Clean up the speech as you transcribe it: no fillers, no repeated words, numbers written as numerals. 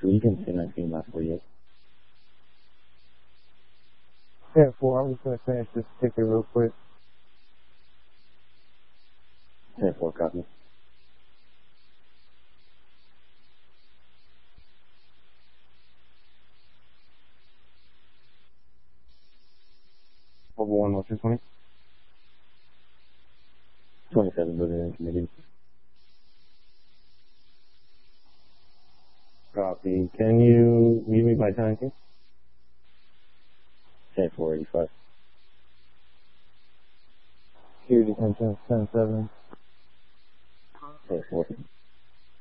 you can say 19 last 48. 10-4, I'm just going to finish this ticket real quick. 10-4, copy. Over 1 or 220. 27 moving in. Copy. Can you meet me by 10? 10-4, 85. Security 10-7. 10-4.